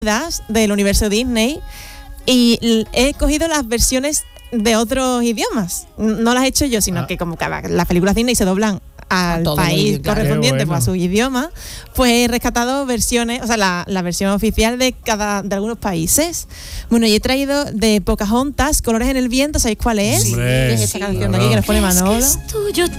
del universo Disney y he cogido las versiones de otros idiomas. No las he hecho yo, sino que como las películas Disney se doblan al país correspondiente, pues a su idioma, pues he rescatado versiones, o sea, la versión oficial de algunos países. Bueno, y he traído de Pocahontas, Colores en el viento, ¿sabéis cuál es? Hombre, es esta canción de aquí que nos pone Manolo.